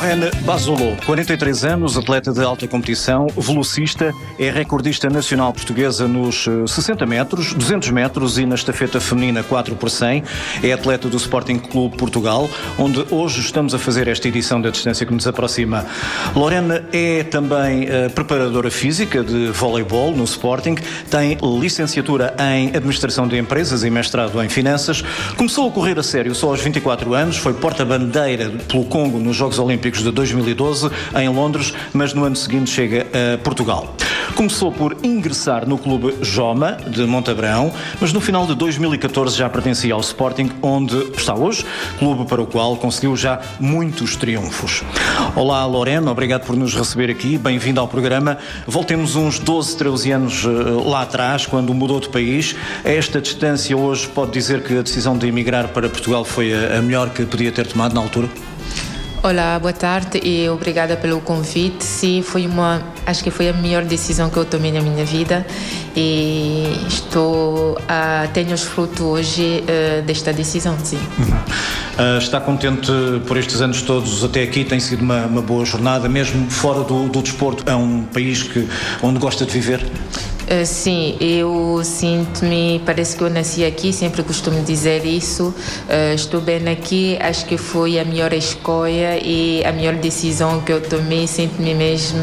Lorraine Basolot, 43 anos, atleta de alta competição, velocista, é recordista nacional portuguesa nos 60 metros, 200 metros e na estafeta feminina 4x100. É atleta do Sporting Clube Portugal, onde hoje estamos a fazer esta edição da distância que nos aproxima. Lorraine é também preparadora física de voleibol no Sporting, tem licenciatura em Administração de Empresas e mestrado em Finanças. Começou a correr a sério só aos 24 anos, foi porta-bandeira pelo Congo nos Jogos Olímpicos de 2012 em Londres, mas no ano seguinte chega a Portugal. Começou por ingressar no clube Joma de Montabrão, mas no final de 2014 já pertencia ao Sporting, onde está hoje, clube para o qual conseguiu já muitos triunfos. Olá Lorraine, obrigado por nos receber aqui, bem-vindo ao programa. Voltemos uns 12, 13 anos lá atrás, quando mudou de país. A esta distância hoje pode dizer que a decisão de emigrar para Portugal foi a melhor que podia ter tomado na altura? Olá, boa tarde e obrigada pelo convite. Sim, acho que foi a melhor decisão que eu tomei na minha vida e tenho os frutos hoje desta decisão, sim. Está contente por estes anos todos até aqui? Tem sido uma boa jornada, mesmo fora do desporto? É um país onde gosta de viver? Sim, eu sinto-me, parece que eu nasci aqui, sempre costumo dizer isso. Estou bem aqui, acho que foi a melhor escolha e a melhor decisão que eu tomei. Sinto-me mesmo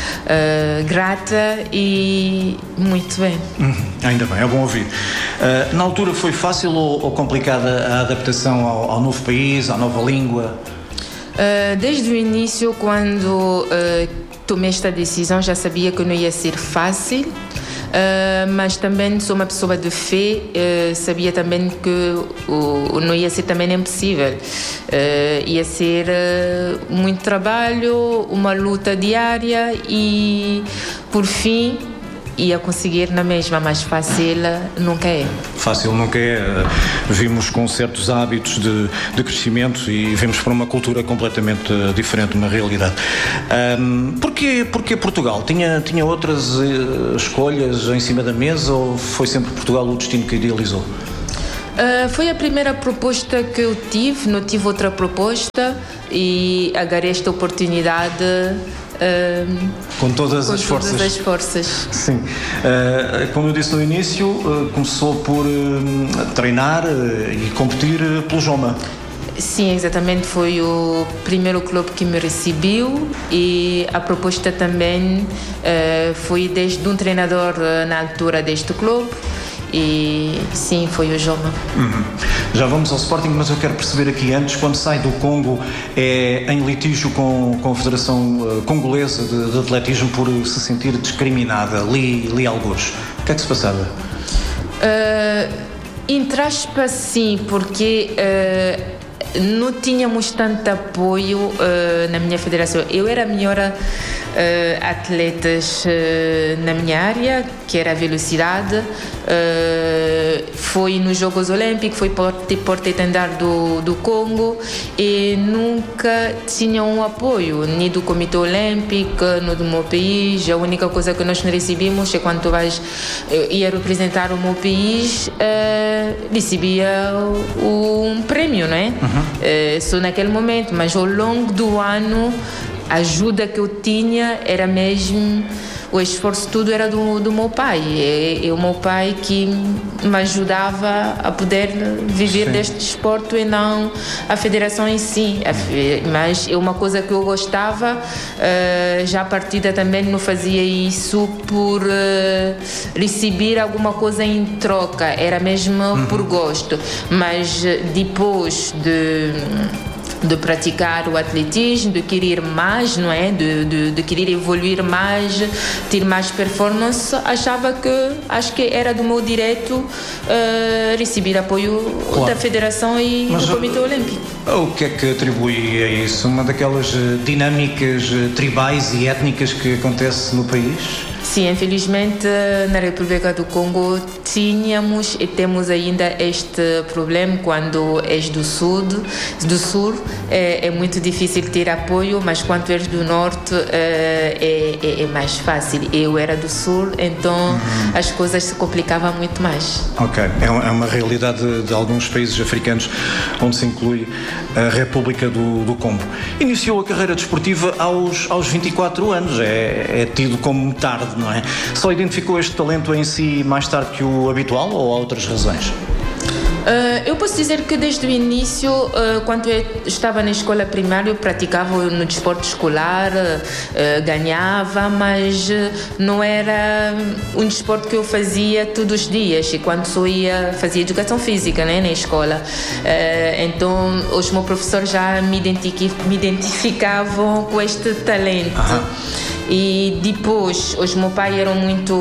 grata e muito bem. Ainda bem, é bom ouvir. Na altura foi fácil ou complicada a adaptação ao novo país, à nova língua? Desde o início, quando tomei esta decisão, já sabia que não ia ser fácil. Mas também sou uma pessoa de fé, sabia também que não ia ser também impossível, ia ser muito trabalho, uma luta diária e por fim ia conseguir na mesma, mas fácil nunca é. Fácil nunca é. Vimos com certos hábitos de crescimento e vemos para uma cultura completamente diferente, uma realidade. Porquê Portugal? Tinha outras escolhas em cima da mesa ou foi sempre Portugal o destino que idealizou? Foi a primeira proposta que eu tive, não tive outra proposta e agarrei esta oportunidade com todas as forças. Sim. Como eu disse no início, começou por treinar e competir pelo Joma. Sim, exatamente. Foi o primeiro clube que me recebeu e a proposta também foi desde um treinador na altura deste clube. E sim, foi o Joma. Já vamos ao Sporting, mas eu quero perceber aqui antes, quando sai do Congo, é em litígio com a Federação Congolesa de Atletismo por se sentir discriminada. Li alguns. O que é que se passava? Entre aspas, sim, porque não tínhamos tanto apoio na minha federação. Eu era a melhor atletas na minha área, que era a velocidade. Foi nos Jogos Olímpicos, foi porta-estandarte do Congo e nunca tinha um apoio, nem do Comitê Olímpico, nem do meu país. A única coisa que nós recebemos é quando tu ia representar o meu país, recebia um prêmio, não é? Só naquele momento, mas ao longo do ano a ajuda que eu tinha era mesmo, o esforço tudo era do meu pai. É o meu pai que me ajudava a poder viver deste desporto e não a federação em si. Mas é uma coisa que eu gostava, já a partida também não fazia isso por receber alguma coisa em troca, era mesmo por gosto. Mas depois de praticar o atletismo, de querer mais, não é? De querer evoluir mais, ter mais performance, acho que era do meu direito receber apoio da Federação e do Comitê Olímpico. O que é que atribui a isso? Uma daquelas dinâmicas tribais e étnicas que acontece no país? Sim, infelizmente na República do Congo tínhamos e temos ainda este problema. Quando és do sul é muito difícil ter apoio, mas quando és do norte é mais fácil. Eu era do sul, então as coisas se complicavam muito mais. Ok, é uma realidade de alguns países africanos onde se inclui a República do Congo. Iniciou a carreira desportiva aos 24 anos, é tido como tarde, não é? Só identificou este talento em si mais tarde que o habitual ou há outras razões? Eu posso dizer que desde o início, quando eu estava na escola primária, eu praticava no desporto escolar, ganhava, mas não era um desporto que eu fazia todos os dias. E quando só fazia educação física, né, na escola, então os meus professores já me identificavam com este talento. E depois, os meus pais eram muito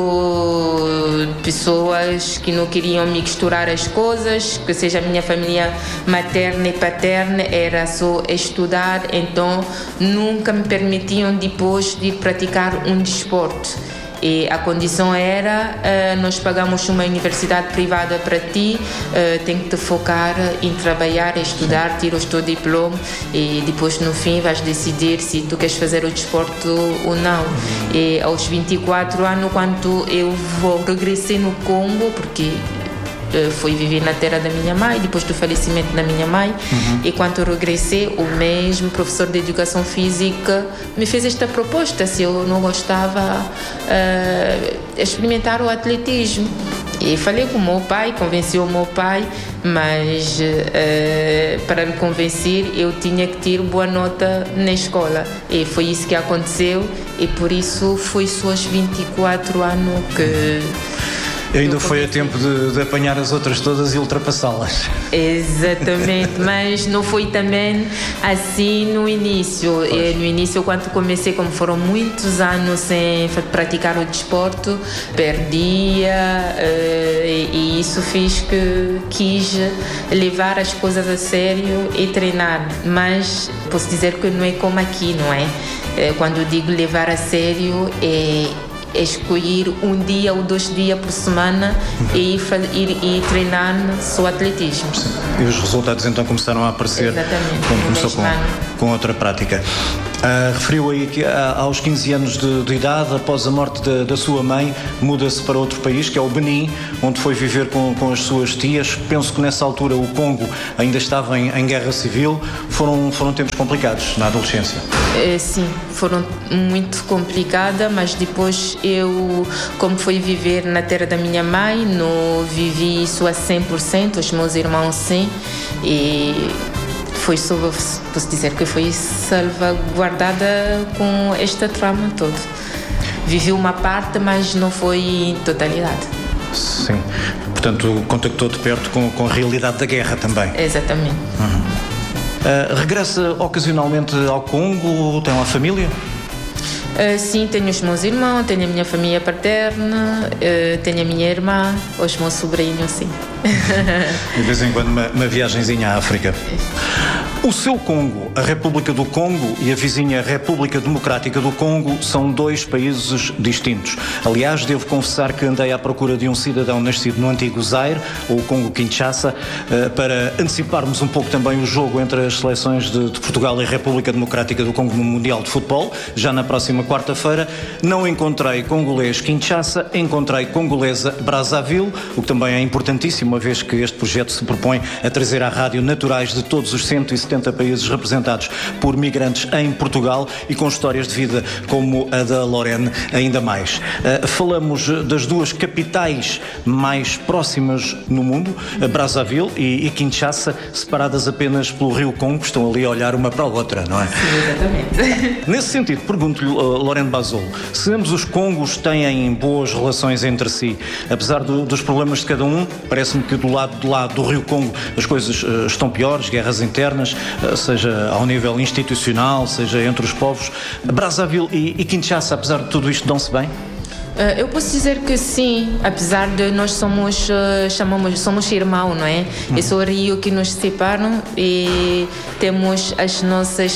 pessoas que não queriam misturar as coisas, que seja a minha família materna e paterna, era só estudar, então nunca me permitiam depois de praticar um desporto. E a condição era, nós pagamos uma universidade privada para ti, tem que te focar em trabalhar, estudar, tirar o teu diploma e depois no fim vais decidir se tu queres fazer o desporto ou não. E aos 24 anos, quando eu regressei no Congo, porque fui viver na terra da minha mãe, depois do falecimento da minha mãe, e quando eu regressei, o mesmo professor de educação física me fez esta proposta, se eu não gostava experimentar o atletismo. E falei com o meu pai, convenci o meu pai, mas para me convencer eu tinha que ter boa nota na escola. E foi isso que aconteceu, e por isso foi só aos 24 anos que... Ainda foi a tempo de apanhar as outras todas e ultrapassá-las. Exatamente, mas não foi também assim no início. No início, quando comecei, como foram muitos anos sem praticar o desporto, perdia, e isso fez que quis levar as coisas a sério e treinar. Mas posso dizer que não é como aqui, não é? Quando eu digo levar a sério, é escolher um dia ou 2 dias por semana e ir treinar só atletismo. E os resultados então começaram a aparecer. Exatamente, quando começou com outra prática. Referiu aí que aos 15 anos de idade, após a morte da sua mãe, muda-se para outro país, que é o Benin, onde foi viver com as suas tias. Penso que nessa altura o Congo ainda estava em guerra civil. Foram tempos complicados na adolescência. Sim, foram muito complicadas, mas depois eu, como fui viver na terra da minha mãe, não vivi isso a 100%, os meus irmãos sim, e foi só, posso dizer que foi salvaguardada com esta trama todo. Vivi uma parte, mas não foi em totalidade. Sim, portanto contactou de perto com a realidade da guerra também. Exatamente. Regressa ocasionalmente ao Congo, tem uma família? Sim, tenho os meus irmãos, tenho a minha família paterna, tenho a minha irmã, os meus sobrinhos, sim. De vez em quando uma viagenzinha à África. O seu Congo, a República do Congo e a vizinha República Democrática do Congo são 2 países distintos. Aliás, devo confessar que andei à procura de um cidadão nascido no antigo Zaire, ou Congo-Kinshasa, para anteciparmos um pouco também o jogo entre as seleções de Portugal e a República Democrática do Congo no Mundial de Futebol, já na próxima quarta-feira. Não encontrei congolês Kinshasa, encontrei congolesa Brazzaville, o que também é importantíssimo, uma vez que este projeto se propõe a trazer à rádio naturais de todos os 170 países representados por migrantes em Portugal e com histórias de vida como a da Lorene ainda mais. Falamos das 2 capitais mais próximas no mundo, Brazzaville e Kinshasa, separadas apenas pelo rio Congo, estão ali a olhar uma para a outra, não é? Sim, exatamente. Nesse sentido, pergunto-lhe, Lorene Bazolo, se ambos os Congos têm boas relações entre si, apesar dos problemas de cada um, parece-me que do lado do rio Congo as coisas estão piores, guerras internas, seja ao nível institucional, seja entre os povos. Brazzaville e Kinshasa, apesar de tudo isto, dão-se bem? Eu posso dizer que sim, apesar de nós somos irmãos, não é? É só o rio que nos separam e temos as nossas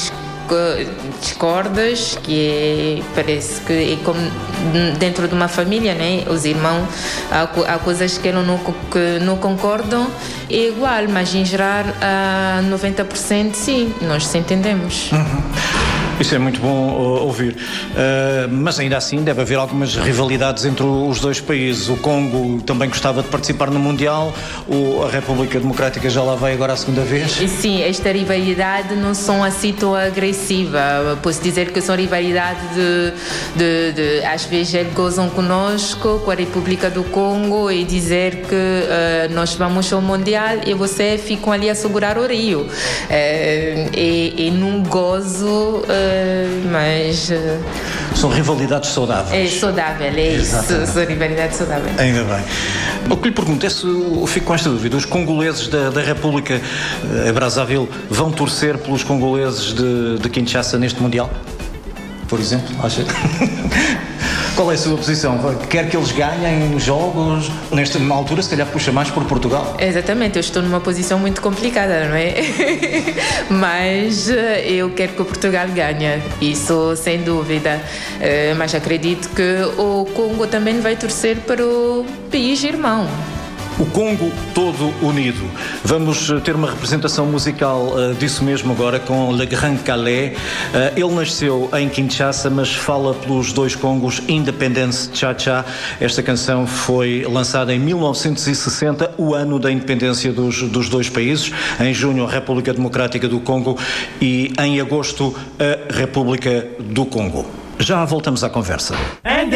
discordas, parece que é como dentro de uma família, né? Os irmãos, há coisas que não concordam, é igual, mas em geral a 90% sim, nós se entendemos. Isso é muito bom ouvir. Mas ainda assim deve haver algumas rivalidades entre os dois países. O Congo também gostava de participar no Mundial, a República Democrática já lá vai agora a segunda vez. E sim, esta rivalidade não são assim tão agressiva. Posso dizer que são rivalidade de às vezes eles gozam conosco, com a República do Congo, e dizer que nós vamos ao Mundial e você ficam ali a segurar o Rio. E num gozo, mas... São rivalidades saudáveis. É saudável, é Exatamente. Isso, são rivalidades saudáveis. Ainda bem. O que lhe pergunto é se, eu fico com esta dúvida, os congoleses da República Brazzaville vão torcer pelos congoleses de Kinshasa neste Mundial? Por exemplo, acha? Qual é a sua posição? Quer que eles ganhem jogos? Nesta altura, se calhar puxa mais por Portugal? Exatamente, eu estou numa posição muito complicada, não é? Mas eu quero que o Portugal ganhe, isso sem dúvida. Mas acredito que o Congo também vai torcer para o país irmão. O Congo todo unido. Vamos ter uma representação musical disso mesmo agora com Le Grand Calais. Ele nasceu em Kinshasa, mas fala pelos dois Congos, Independence Cha-Cha. Esta canção foi lançada em 1960, o ano da independência dos dois países. Em junho, a República Democrática do Congo e em agosto, a República do Congo. Já voltamos à conversa.